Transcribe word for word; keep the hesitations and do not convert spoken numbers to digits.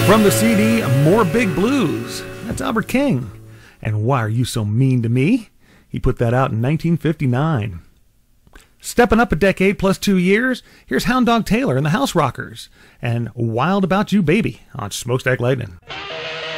From the C D, More Big Blues. That's Albert King. And Why Are You So Mean to Me? He put that out in nineteen fifty-nine. Stepping up a decade plus two years, here's Hound Dog Taylor and the House Rockers and Wild About You Baby on Smokestack Lightning.